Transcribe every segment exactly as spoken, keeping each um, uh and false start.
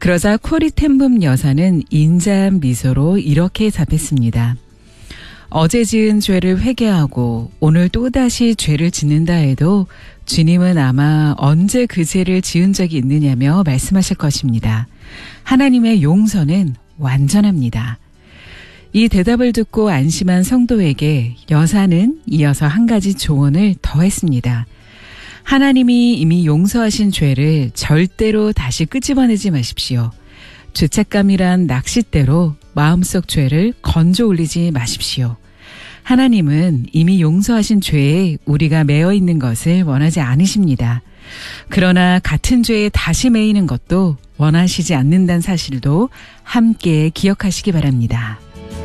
그러자 코리텐붐 여사는 인자한 미소로 이렇게 답했습니다. 어제 지은 죄를 회개하고 오늘 또다시 죄를 짓는다 해도 주님은 아마 언제 그 죄를 지은 적이 있느냐며 말씀하실 것입니다. 하나님의 용서는 완전합니다. 이 대답을 듣고 안심한 성도에게 여사는 이어서 한 가지 조언을 더했습니다. 하나님이 이미 용서하신 죄를 절대로 다시 끄집어내지 마십시오. 죄책감이란 낚싯대로 마음속 죄를 건져 올리지 마십시오. 하나님은 이미 용서하신 죄에 우리가 매여 있는 것을 원하지 않으십니다. 그러나 같은 죄에 다시 매이는 것도 원하시지 않는다는 사실도 함께 기억하시기 바랍니다.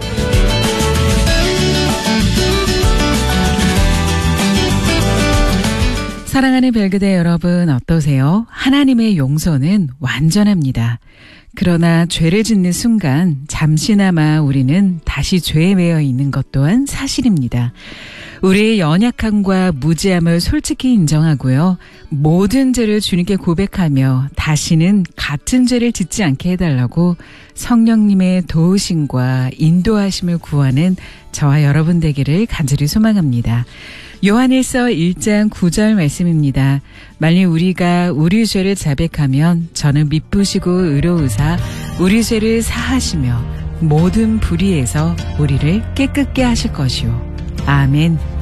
사랑하는 별그대 여러분 어떠세요? 하나님의 용서는 완전합니다. 그러나 죄를 짓는 순간 잠시나마 우리는 다시 죄에 매여 있는 것 또한 사실입니다. 우리의 연약함과 무지함을 솔직히 인정하고요. 모든 죄를 주님께 고백하며 다시는 같은 죄를 짓지 않게 해달라고 성령님의 도우심과 인도하심을 구하는 저와 여러분 되기를 간절히 소망합니다. 요한일서 일 장 구 절 말씀입니다. 만일 우리가 우리 죄를 자백하면 저는 미쁘시고 의로우사 우리 죄를 사하시며 모든 불의에서 우리를 깨끗게 하실 것이요. 아멘.